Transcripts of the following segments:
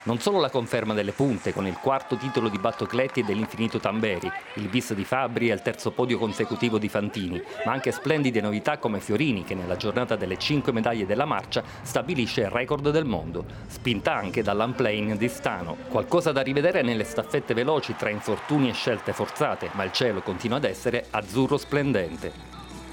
Non solo la conferma delle punte con il quarto titolo di Battocletti e dell'Infinito Tamberi, il bis di Fabbri e il terzo podio consecutivo di Fantini, ma anche splendide novità come Fiorini che nella giornata delle 5 medaglie della marcia stabilisce il record del mondo, spinta anche dall'unplane di Stano. Qualcosa da rivedere nelle staffette veloci tra infortuni e scelte forzate, ma il cielo continua ad essere azzurro splendente.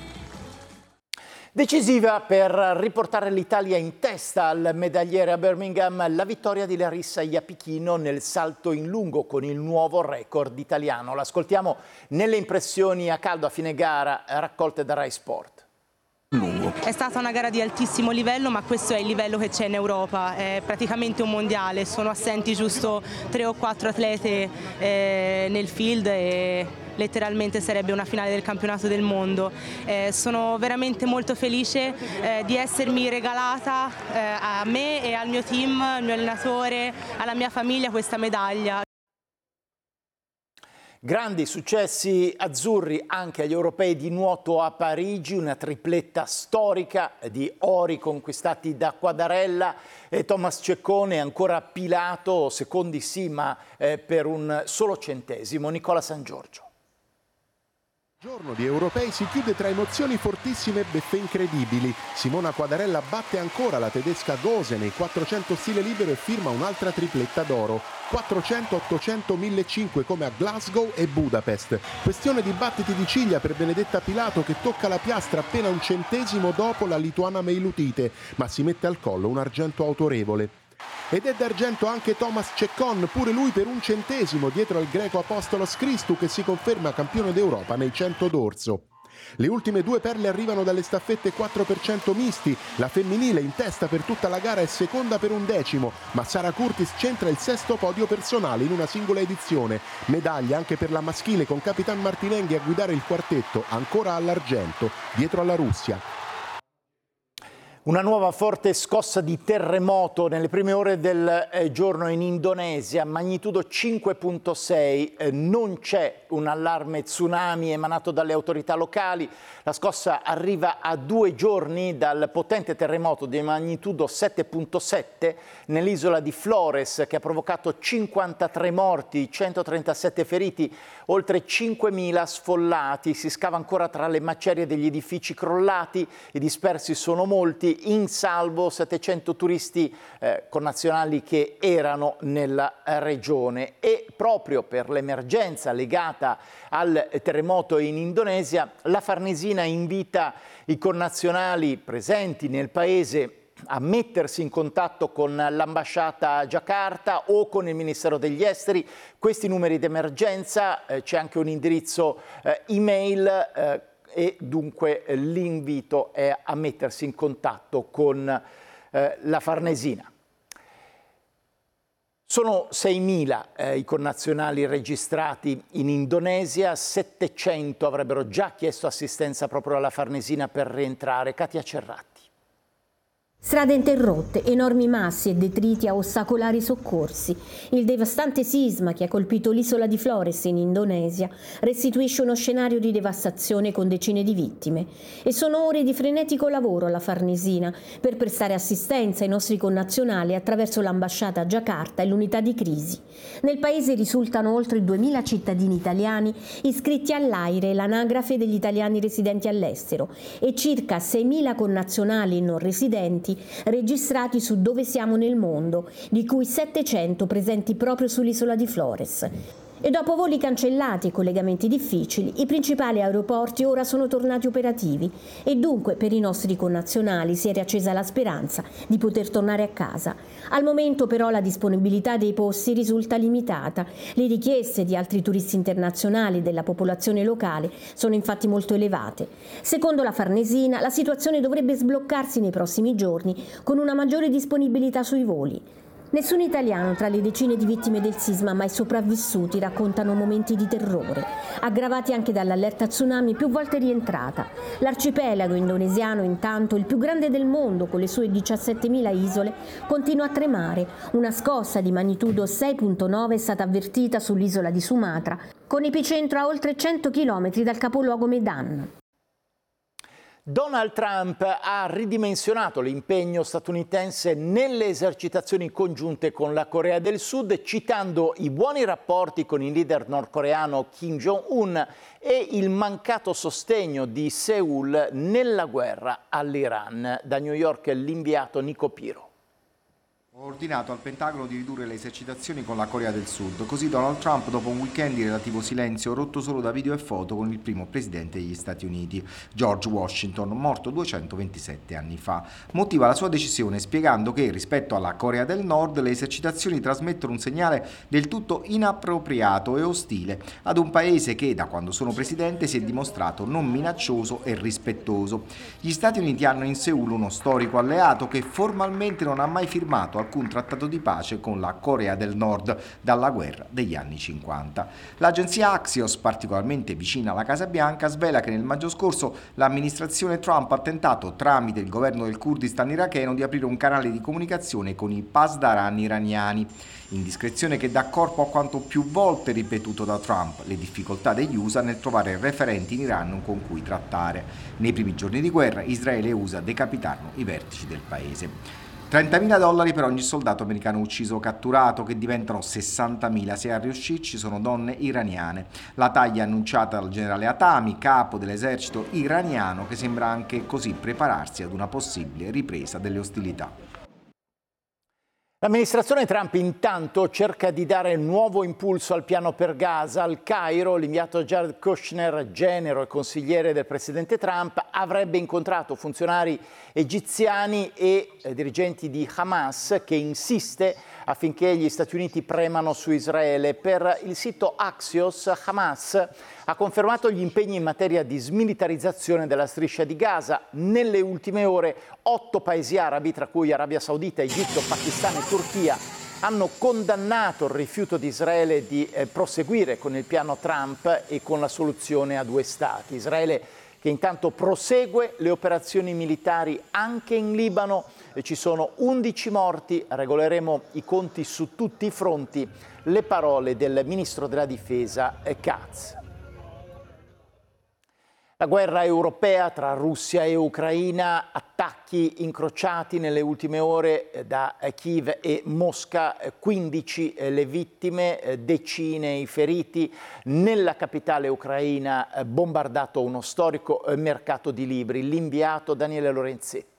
Decisiva per riportare l'Italia in testa al medagliere a Birmingham la vittoria di Larissa Iapichino nel salto in lungo con il nuovo record italiano. L'ascoltiamo nelle impressioni a caldo a fine gara raccolte da Rai Sport. È stata una gara di altissimo livello, ma questo è il livello che c'è in Europa, è praticamente un mondiale, sono assenti giusto 3 o 4 atlete nel field e letteralmente sarebbe una finale del campionato del mondo. Sono veramente molto felice di essermi regalata a me e al mio team, al mio allenatore, alla mia famiglia questa medaglia. Grandi successi azzurri anche agli europei di nuoto a Parigi, una tripletta storica di ori conquistati da Quadarella e Thomas Ceccone, ancora Pilato, secondi sì ma per un solo centesimo. Nicola San Giorgio. Il giorno di europei si chiude tra emozioni fortissime e beffe incredibili. Simona Quadarella batte ancora la tedesca Gose nei 400 stile libero e firma un'altra tripletta d'oro. 400, 800, 1500 come a Glasgow e Budapest. Questione di battiti di ciglia per Benedetta Pilato che tocca la piastra appena un centesimo dopo la lituana Meilutite, ma si mette al collo un argento autorevole. Ed è d'argento anche Thomas Ceccon, pure lui per un centesimo dietro al greco Apostolos Christou che si conferma campione d'Europa nei 100 d'orso. Le ultime due perle arrivano dalle staffette 4% misti, la femminile in testa per tutta la gara è seconda per un decimo, ma Sara Curtis centra il sesto podio personale in una singola edizione. Medaglia anche per la maschile con Capitan Martinenghi a guidare il quartetto, ancora all'argento, dietro alla Russia. Una nuova forte scossa di terremoto nelle prime ore del giorno in Indonesia, magnitudo 5.6, non c'è un allarme tsunami emanato dalle autorità locali, la scossa arriva a 2 giorni dal potente terremoto di magnitudo 7.7 nell'isola di Flores che ha provocato 53 morti, 137 feriti, oltre 5.000 sfollati, si scava ancora tra le macerie degli edifici crollati, i dispersi sono molti. In salvo 700 turisti connazionali che erano nella regione e proprio per l'emergenza legata al terremoto in Indonesia la Farnesina invita i connazionali presenti nel paese a mettersi in contatto con l'ambasciata a Giacarta o con il Ministero degli Esteri. Questi numeri d'emergenza, c'è anche un indirizzo email e dunque l'invito è a mettersi in contatto con la Farnesina. Sono 6.000 i connazionali registrati in Indonesia, 700 avrebbero già chiesto assistenza proprio alla Farnesina per rientrare. Katia Cerratti. Strade interrotte, enormi massi e detriti a ostacolare i soccorsi. Il devastante sisma che ha colpito l'isola di Flores in Indonesia restituisce uno scenario di devastazione con decine di vittime. E sono ore di frenetico lavoro alla Farnesina per prestare assistenza ai nostri connazionali attraverso l'ambasciata a Giacarta e l'unità di crisi. Nel paese risultano oltre 2.000 cittadini italiani iscritti all'AIRE, l'anagrafe degli italiani residenti all'estero, e circa 6.000 connazionali non residenti registrati su Dove siamo nel mondo, di cui 700 presenti proprio sull'isola di Flores. E dopo voli cancellati e collegamenti difficili, i principali aeroporti ora sono tornati operativi e dunque per i nostri connazionali si è riaccesa la speranza di poter tornare a casa. Al momento però la disponibilità dei posti risulta limitata. Le richieste di altri turisti internazionali e della popolazione locale sono infatti molto elevate. Secondo la Farnesina, la situazione dovrebbe sbloccarsi nei prossimi giorni con una maggiore disponibilità sui voli. Nessun italiano tra le decine di vittime del sisma mai sopravvissuti raccontano momenti di terrore, aggravati anche dall'allerta tsunami più volte rientrata. L'arcipelago indonesiano, intanto, il più grande del mondo con le sue 17.000 isole, continua a tremare. Una scossa di magnitudo 6.9 è stata avvertita sull'isola di Sumatra, con epicentro a oltre 100 km dal capoluogo Medan. Donald Trump ha ridimensionato l'impegno statunitense nelle esercitazioni congiunte con la Corea del Sud, citando i buoni rapporti con il leader nordcoreano Kim Jong-un e il mancato sostegno di Seoul nella guerra all'Iran. Da New York l'inviato Nico Piro. Ho ordinato al Pentagono di ridurre le esercitazioni con la Corea del Sud, così Donald Trump, dopo un weekend di relativo silenzio, rotto solo da video e foto con il primo presidente degli Stati Uniti, George Washington, morto 227 anni fa. Motiva la sua decisione spiegando che, rispetto alla Corea del Nord, le esercitazioni trasmettono un segnale del tutto inappropriato e ostile ad un paese che, da quando sono presidente, si è dimostrato non minaccioso e rispettoso. Gli Stati Uniti hanno in Seoul uno storico alleato che formalmente non ha mai firmato alcun trattato di pace con la Corea del Nord dalla guerra degli anni 50. L'agenzia Axios, particolarmente vicina alla Casa Bianca, svela che nel maggio scorso l'amministrazione Trump ha tentato, tramite il governo del Kurdistan iracheno, di aprire un canale di comunicazione con i pasdaran iraniani. Indiscrezione che dà corpo a quanto più volte ripetuto da Trump, le difficoltà degli USA nel trovare referenti in Iran con cui trattare. Nei primi giorni di guerra Israele e USA decapitarono i vertici del paese. $30.000 per ogni soldato americano ucciso o catturato, che diventano 60.000 se a riuscirci sono donne iraniane. La taglia annunciata dal generale Hatami, capo dell'esercito iraniano, che sembra anche così prepararsi ad una possibile ripresa delle ostilità. L'amministrazione Trump intanto cerca di dare nuovo impulso al piano per Gaza. Al Cairo l'inviato Jared Kushner, genero e consigliere del presidente Trump, avrebbe incontrato funzionari egiziani e dirigenti di Hamas, che insiste affinché gli Stati Uniti premano su Israele. Per il sito Axios, Hamas ha confermato gli impegni in materia di smilitarizzazione della striscia di Gaza. Nelle ultime ore 8 paesi arabi, tra cui Arabia Saudita, Egitto, Pakistan e Turchia, hanno condannato il rifiuto di Israele di proseguire con il piano Trump e con la soluzione a due stati. Israele che intanto prosegue le operazioni militari anche in Libano. Ci sono 11 morti, regoleremo i conti su tutti i fronti. Le parole del ministro della difesa Katz. La guerra europea tra Russia e Ucraina, attacchi incrociati nelle ultime ore da Kiev e Mosca, 15 le vittime, decine i feriti. Nella capitale ucraina bombardato uno storico mercato di libri. L'inviato Daniele Lorenzetti.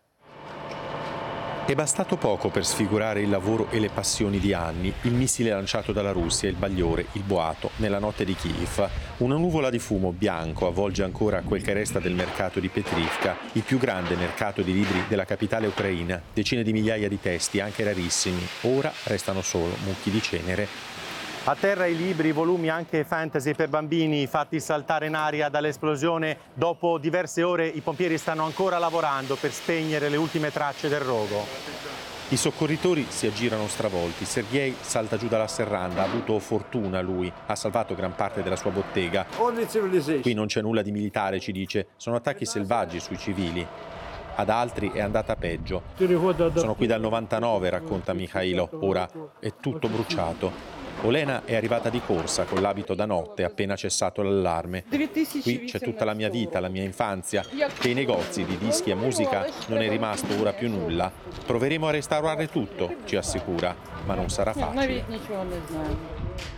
È bastato poco per sfigurare il lavoro e le passioni di anni, il missile lanciato dalla Russia, il bagliore, il boato, nella notte di Kiev. Una nuvola di fumo bianco avvolge ancora quel che resta del mercato di Petrivka, il più grande mercato di libri della capitale ucraina. Decine di migliaia di testi, anche rarissimi. Ora restano solo mucchi di cenere. A terra i libri, volumi anche fantasy per bambini fatti saltare in aria dall'esplosione. Dopo diverse ore i pompieri stanno ancora lavorando per spegnere le ultime tracce del rogo. I soccorritori si aggirano stravolti. Sergei salta giù dalla serranda, ha avuto fortuna lui, ha salvato gran parte della sua bottega. Qui non c'è nulla di militare, ci dice, sono attacchi selvaggi sui civili. Ad altri è andata peggio. Sono qui dal 99, racconta Mikhailo, ora è tutto bruciato. Olena è arrivata di corsa con l'abito da notte appena cessato l'allarme. Qui c'è tutta la mia vita, la mia infanzia, che i negozi di dischi e musica non è rimasto ora più nulla. Proveremo a restaurare tutto, ci assicura, ma non sarà facile.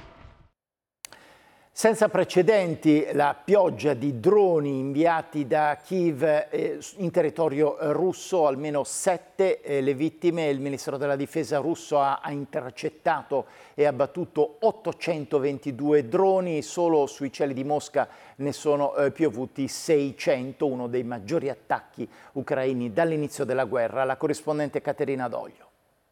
Senza precedenti la pioggia di droni inviati da Kiev in territorio russo, almeno 7 le vittime. Il Ministero della Difesa russo ha intercettato e abbattuto 822 droni, solo sui cieli di Mosca ne sono piovuti 600, uno dei maggiori attacchi ucraini dall'inizio della guerra. La corrispondente Caterina Doglio.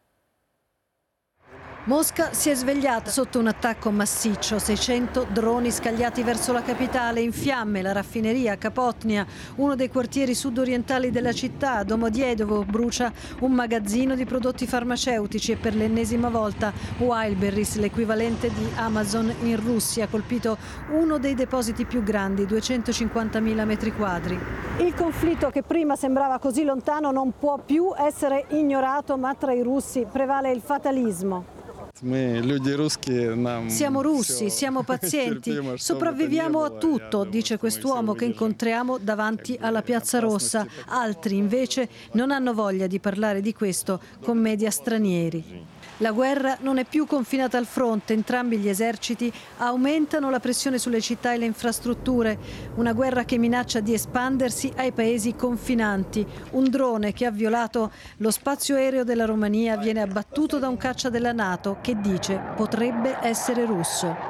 Mosca si è svegliata sotto un attacco massiccio, 600 droni scagliati verso la capitale, in fiamme la raffineria Kapotnia, uno dei quartieri sudorientali della città. Domodiedovo brucia un magazzino di prodotti farmaceutici e per l'ennesima volta Wildberries, l'equivalente di Amazon in Russia, ha colpito uno dei depositi più grandi, 250.000 metri quadri. Il conflitto che prima sembrava così lontano non può più essere ignorato, ma tra i russi prevale il fatalismo. Siamo russi, siamo pazienti, sopravviviamo a tutto, dice quest'uomo che incontriamo davanti alla Piazza Rossa. Altri invece non hanno voglia di parlare di questo con media stranieri. La guerra non è più confinata al fronte, entrambi gli eserciti aumentano la pressione sulle città e le infrastrutture. Una guerra che minaccia di espandersi ai paesi confinanti. Un drone che ha violato lo spazio aereo della Romania viene abbattuto da un caccia della NATO che dice potrebbe essere russo.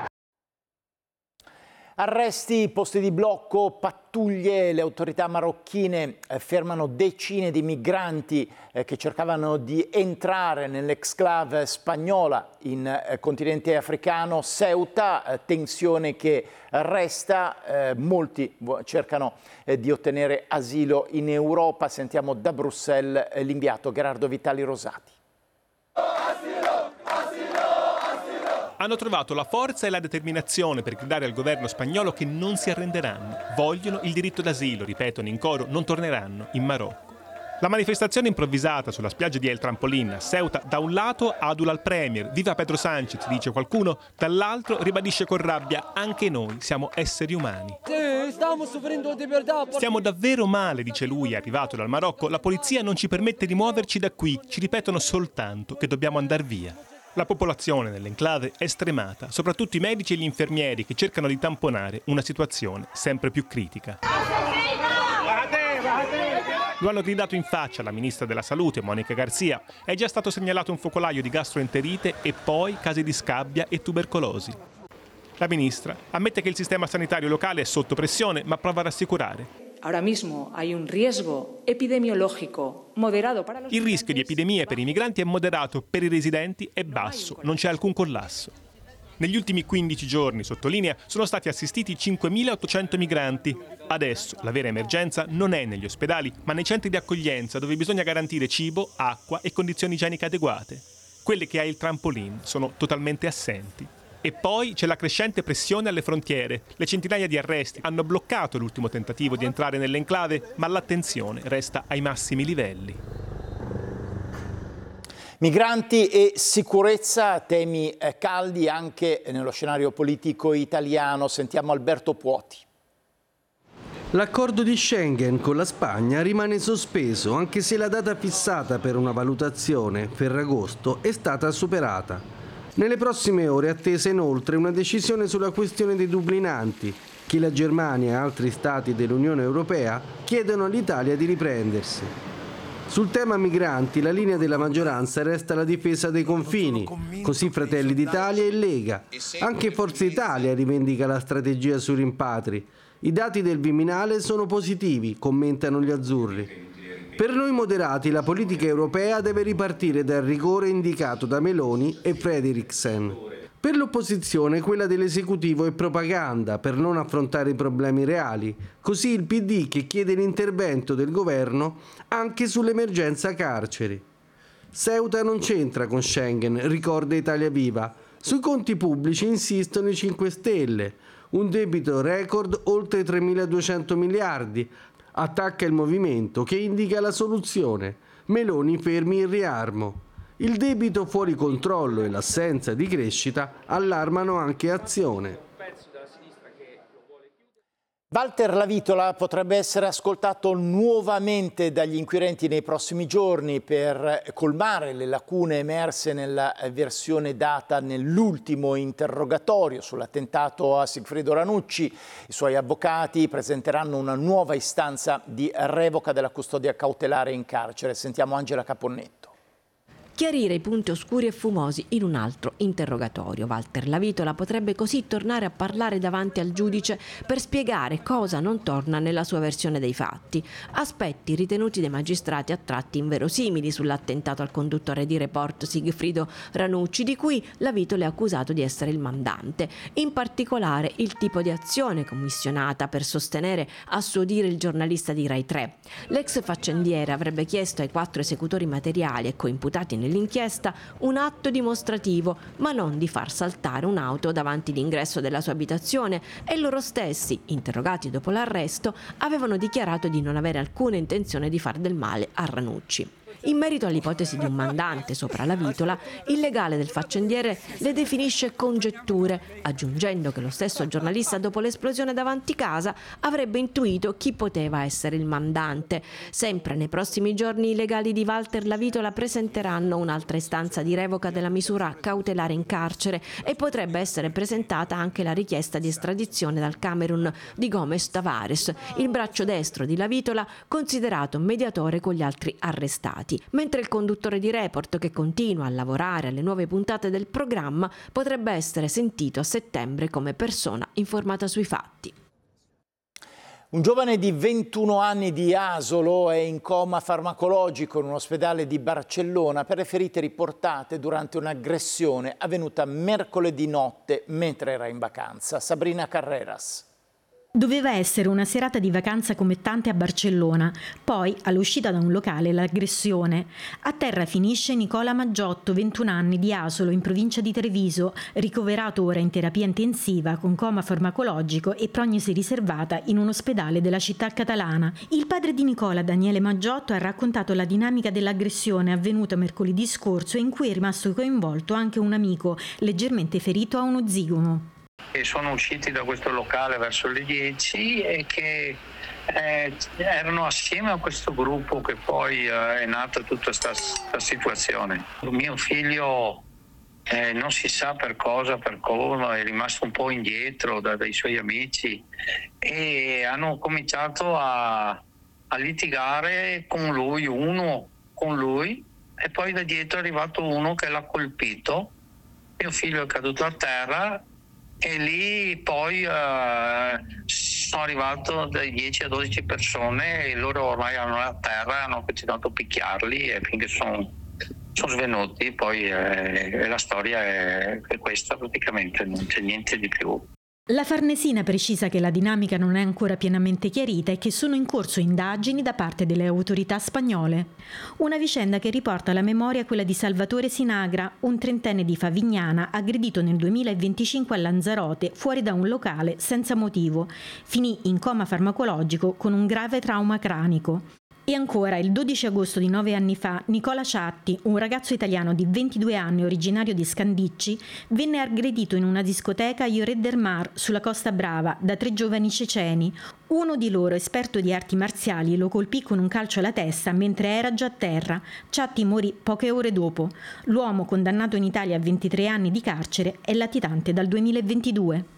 Arresti, posti di blocco, pattuglie, le autorità marocchine fermano decine di migranti che cercavano di entrare nell'exclave spagnola in continente africano, Ceuta, tensione che resta, molti cercano di ottenere asilo in Europa. Sentiamo da Bruxelles l'inviato Gerardo Vitali Rosati. Hanno trovato la forza e la determinazione per gridare al governo spagnolo che non si arrenderanno. Vogliono il diritto d'asilo, ripetono in coro, non torneranno in Marocco. La manifestazione improvvisata sulla spiaggia di El Trampolín a Ceuta da un lato adula il premier, viva Pedro Sánchez, dice qualcuno, dall'altro ribadisce con rabbia anche noi siamo esseri umani. Stiamo davvero male, dice lui, arrivato dal Marocco, la polizia non ci permette di muoverci da qui, ci ripetono soltanto che dobbiamo andare via. La popolazione nell'enclave è stremata, soprattutto i medici e gli infermieri che cercano di tamponare una situazione sempre più critica. Lo hanno gridato in faccia la ministra della Salute, Mónica García. È già stato segnalato un focolaio di gastroenterite e poi casi di scabbia e tubercolosi. La ministra ammette che il sistema sanitario locale è sotto pressione, ma prova a rassicurare. Ahora mismo hay un riesgo epidemiológico moderado para los... Il rischio di epidemie per i migranti è moderato, per i residenti è basso, non c'è alcun collasso. Negli ultimi 15 giorni, sottolinea, sono stati assistiti 5.800 migranti. Adesso la vera emergenza non è negli ospedali, ma nei centri di accoglienza dove bisogna garantire cibo, acqua e condizioni igieniche adeguate. Quelle che ha il Trampolín sono totalmente assenti. E poi c'è la crescente pressione alle frontiere. Le centinaia di arresti hanno bloccato l'ultimo tentativo di entrare nell'enclave, ma l'attenzione resta ai massimi livelli. Migranti e sicurezza, temi caldi anche nello scenario politico italiano. Sentiamo Alberto Puoti. L'accordo di Schengen con la Spagna rimane sospeso, anche se la data fissata per una valutazione, Ferragosto, è stata superata. Nelle prossime ore è attesa inoltre una decisione sulla questione dei dublinanti, che la Germania e altri stati dell'Unione Europea chiedono all'Italia di riprendersi. Sul tema migranti la linea della maggioranza resta la difesa dei confini, così Fratelli d'Italia e Lega. Anche Forza Italia rivendica la strategia sui rimpatri. I dati del Viminale sono positivi, commentano gli azzurri. Per noi moderati la politica europea deve ripartire dal rigore indicato da Meloni e Frederiksen. Per l'opposizione quella dell'esecutivo è propaganda per non affrontare i problemi reali, così il PD che chiede l'intervento del governo anche sull'emergenza carceri. Ceuta non c'entra con Schengen, ricorda Italia Viva. Sui conti pubblici insistono i 5 Stelle, un debito record oltre 3.200 miliardi, attacca il movimento che indica la soluzione. Meloni fermi il riarmo. Il debito fuori controllo e l'assenza di crescita allarmano anche Azione. Walter Lavitola potrebbe essere ascoltato nuovamente dagli inquirenti nei prossimi giorni per colmare le lacune emerse nella versione data nell'ultimo interrogatorio sull'attentato a Sigfredo Ranucci. I suoi avvocati presenteranno una nuova istanza di revoca della custodia cautelare in carcere. Sentiamo Angela Caponnetto. Chiarire i punti oscuri e fumosi in un altro interrogatorio. Walter Lavitola potrebbe così tornare a parlare davanti al giudice per spiegare cosa non torna nella sua versione dei fatti. Aspetti ritenuti dai magistrati a tratti inverosimili sull'attentato al conduttore di Report Sigfredo Ranucci, di cui Lavitola è accusato di essere il mandante. In particolare il tipo di azione commissionata per sostenere a suo dire il giornalista di Rai 3. L'ex faccendiere avrebbe chiesto ai 4 esecutori materiali e coimputati nell'inchiesta un atto dimostrativo, ma non di far saltare un'auto davanti l'ingresso della sua abitazione, e loro stessi, interrogati dopo l'arresto, avevano dichiarato di non avere alcuna intenzione di far del male a Ranucci. In merito all'ipotesi di un mandante sopra la Vitola, il legale del faccendiere le definisce congetture, aggiungendo che lo stesso giornalista dopo l'esplosione davanti casa avrebbe intuito chi poteva essere il mandante. Sempre nei prossimi giorni i legali di Walter La Vitola presenteranno un'altra istanza di revoca della misura cautelare in carcere e potrebbe essere presentata anche la richiesta di estradizione dal Camerun di Gomes Tavares, il braccio destro di La Vitola, considerato mediatore con gli altri arrestati. Mentre il conduttore di Report, che continua a lavorare alle nuove puntate del programma, potrebbe essere sentito a settembre come persona informata sui fatti. Un giovane di 21 anni di Asolo è in coma farmacologico in un ospedale di Barcellona per le ferite riportate durante un'aggressione avvenuta mercoledì notte mentre era in vacanza. Sabrina Carreras. Doveva essere una serata di vacanza come tante a Barcellona, poi all'uscita da un locale l'aggressione. A terra finisce Nicola Maggiotto, 21 anni, di Asolo, in provincia di Treviso, ricoverato ora in terapia intensiva con coma farmacologico e prognosi riservata in un ospedale della città catalana. Il padre di Nicola, Daniele Maggiotto, ha raccontato la dinamica dell'aggressione avvenuta mercoledì scorso e in cui è rimasto coinvolto anche un amico leggermente ferito a uno zigomo. E sono usciti da questo locale verso le 10 e che erano assieme a questo gruppo che poi è nata tutta questa situazione. Mio figlio non si sa per cosa, per come, è rimasto un po' indietro dai suoi amici e hanno cominciato a litigare con lui, uno con lui, e poi da dietro è arrivato uno che l'ha colpito. Mio figlio è caduto a terra. E lì poi sono arrivato dai 10 a 12 persone e loro ormai erano a terra, hanno continuato a picchiarli e finché sono svenuti. Poi la storia è questa praticamente, non c'è niente di più. La Farnesina precisa che la dinamica non è ancora pienamente chiarita e che sono in corso indagini da parte delle autorità spagnole. Una vicenda che riporta alla memoria quella di Salvatore Sinagra, un trentenne di Favignana aggredito nel 2025 a Lanzarote fuori da un locale senza motivo. Finì in coma farmacologico con un grave trauma cranico. E ancora, il 12 agosto di 9 anni fa, Nicola Ciatti, un ragazzo italiano di 22 anni originario di Scandicci, venne aggredito in una discoteca a Lloret del Mar, sulla Costa Brava, da 3 giovani ceceni. Uno di loro, esperto di arti marziali, lo colpì con un calcio alla testa mentre era già a terra. Ciatti morì poche ore dopo. L'uomo, condannato in Italia a 23 anni di carcere, è latitante dal 2022.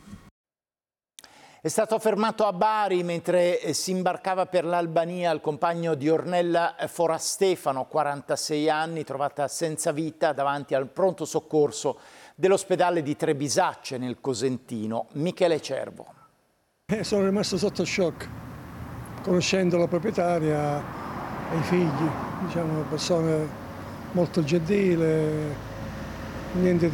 È stato fermato a Bari mentre si imbarcava per l'Albania il compagno di Ornella Forastefano, 46 anni, trovata senza vita davanti al pronto soccorso dell'ospedale di Trebisacce nel Cosentino. Michele Cervo. Sono rimasto sotto shock, conoscendo la proprietaria e i figli, diciamo una persona molto gentile, niente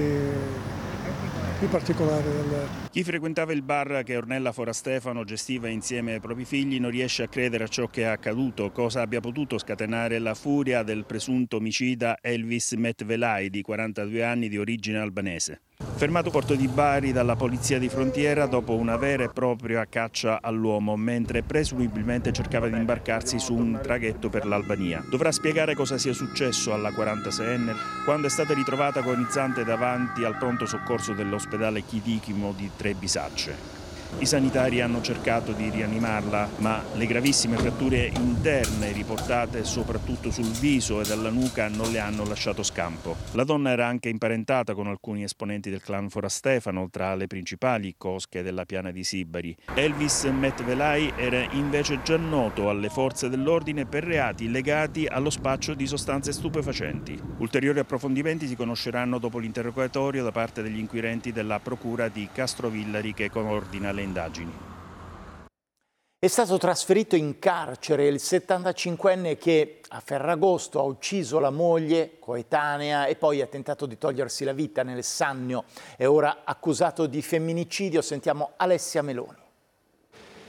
di particolare. Chi frequentava il bar che Ornella Forastefano gestiva insieme ai propri figli non riesce a credere a ciò che è accaduto, cosa abbia potuto scatenare la furia del presunto omicida Elvis Metvelay, di 42 anni, di origine albanese. Fermato a Porto di Bari dalla polizia di frontiera dopo una vera e propria caccia all'uomo, mentre presumibilmente cercava di imbarcarsi su un traghetto per l'Albania. Dovrà spiegare cosa sia successo alla 46enne quando è stata ritrovata agonizzante davanti al pronto soccorso dell'ospedale Chidichimo di Trebisacce. I sanitari hanno cercato di rianimarla, ma le gravissime fratture interne riportate soprattutto sul viso e dalla nuca non le hanno lasciato scampo. La donna era anche imparentata con alcuni esponenti del clan Forastefano, tra le principali cosche della piana di Sibari. Elvis Metvelay era invece già noto alle forze dell'ordine per reati legati allo spaccio di sostanze stupefacenti. Ulteriori approfondimenti si conosceranno dopo l'interrogatorio da parte degli inquirenti della procura di Castrovillari, che coordina le indagini. È stato trasferito in carcere il 75enne che a Ferragosto ha ucciso la moglie coetanea e poi ha tentato di togliersi la vita nel Sannio. È ora accusato di femminicidio. Sentiamo Alessia Meloni.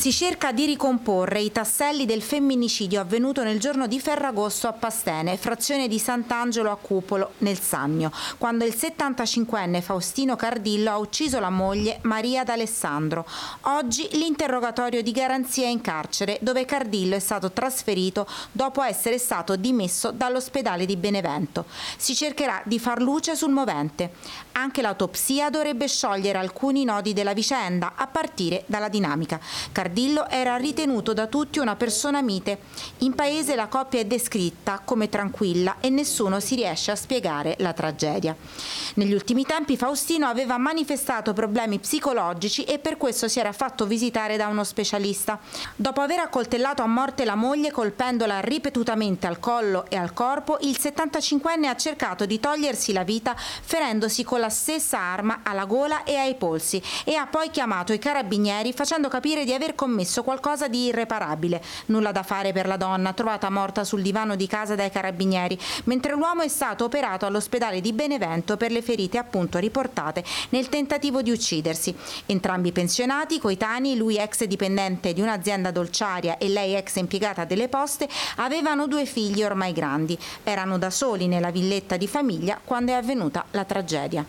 Si cerca di ricomporre i tasselli del femminicidio avvenuto nel giorno di Ferragosto a Pastene, frazione di Sant'Angelo a Cupolo, nel Sannio, quando il 75enne Faustino Cardillo ha ucciso la moglie Maria D'Alessandro. Oggi l'interrogatorio di garanzia in carcere, dove Cardillo è stato trasferito dopo essere stato dimesso dall'ospedale di Benevento. Si cercherà di far luce sul movente. Anche l'autopsia dovrebbe sciogliere alcuni nodi della vicenda, a partire dalla dinamica. Cardillo era ritenuto da tutti una persona mite. In paese la coppia è descritta come tranquilla e nessuno si riesce a spiegare la tragedia. Negli ultimi tempi Faustino aveva manifestato problemi psicologici e per questo si era fatto visitare da uno specialista. Dopo aver accoltellato a morte la moglie colpendola ripetutamente al collo e al corpo, il 75enne ha cercato di togliersi la vita ferendosi con la stessa arma alla gola e ai polsi e ha poi chiamato i carabinieri facendo capire di aver commesso qualcosa di irreparabile. Nulla da fare per la donna, trovata morta sul divano di casa dai carabinieri, mentre l'uomo è stato operato all'ospedale di Benevento per le ferite appunto riportate nel tentativo di uccidersi. Entrambi pensionati, coetanei, lui ex dipendente di un'azienda dolciaria e lei ex impiegata delle poste, avevano 2 figli ormai grandi. Erano da soli nella villetta di famiglia quando è avvenuta la tragedia.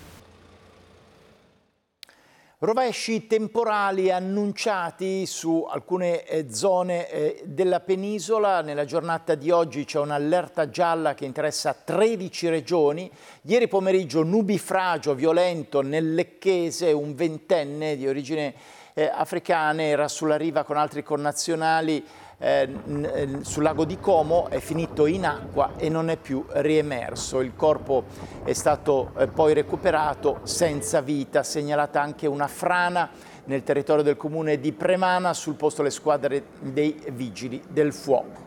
Rovesci temporali annunciati su alcune zone della penisola. Nella giornata di oggi c'è un'allerta gialla che interessa 13 regioni. Ieri pomeriggio nubifragio violento nel Lecchese, un 20enne di origine africana era sulla riva con altri connazionali sul lago di Como, è finito in acqua e non è più riemerso. Il corpo è stato poi recuperato senza vita. Segnalata anche una frana nel territorio del comune di Premana, sul posto le squadre dei vigili del fuoco.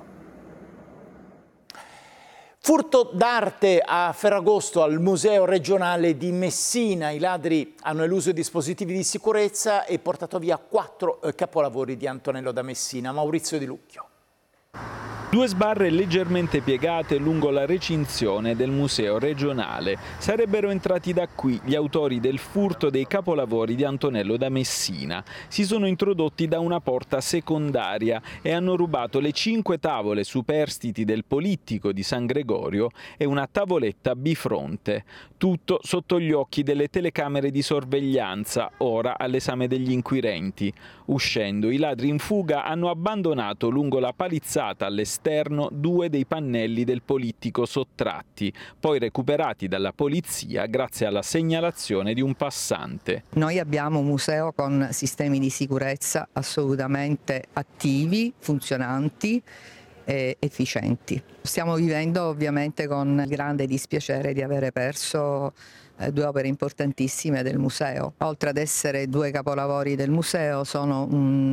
Furto d'arte a Ferragosto al Museo regionale di Messina. I ladri hanno eluso i dispositivi di sicurezza e portato via 4 capolavori di Antonello da Messina. Maurizio Di Lucchio. 2 sbarre leggermente piegate lungo la recinzione del museo regionale. Sarebbero entrati da qui gli autori del furto dei capolavori di Antonello da Messina. Si sono introdotti da una porta secondaria e hanno rubato le 5 tavole superstiti del Polittico di San Gregorio e una tavoletta bifronte. Tutto sotto gli occhi delle telecamere di sorveglianza, ora all'esame degli inquirenti. Uscendo, i ladri in fuga hanno abbandonato lungo la palizzata all'esterno 2 dei pannelli del Polittico sottratti, poi recuperati dalla polizia grazie alla segnalazione di un passante. Noi abbiamo un museo con sistemi di sicurezza assolutamente attivi, funzionanti e efficienti. Stiamo vivendo ovviamente con grande dispiacere di avere perso 2 opere importantissime del museo. Oltre ad essere 2 capolavori del museo, sono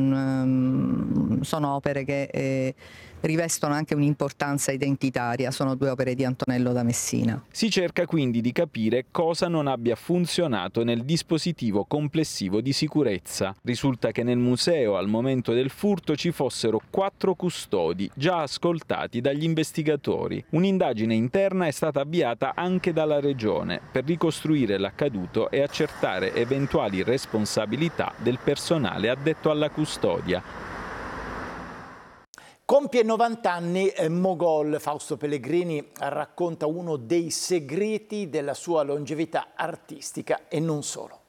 opere che rivestono anche un'importanza identitaria, sono 2 opere di Antonello da Messina. Si cerca quindi di capire cosa non abbia funzionato nel dispositivo complessivo di sicurezza. Risulta che nel museo al momento del furto ci fossero 4 custodi già ascoltati dagli investigatori. Un'indagine interna è stata avviata anche dalla Regione per ricostruire l'accaduto e accertare eventuali responsabilità del personale addetto alla custodia. Compie 90 anni Mogol. Fausto Pellegrini racconta uno dei segreti della sua longevità artistica e non solo.